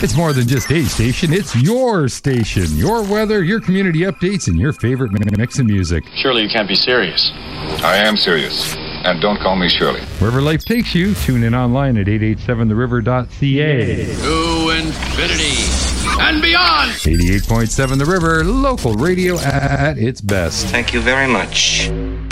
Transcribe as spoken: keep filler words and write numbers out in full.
It's more than just a station, it's your station. Your weather, your community updates, and your favorite mix of music. Surely you can't be serious. I am serious. And don't call me Shirley. Wherever life takes you, tune in online at eight eight seven the river dot c a. To infinity and beyond! eighty-eight point seven The River, local radio at its best. Thank you very much.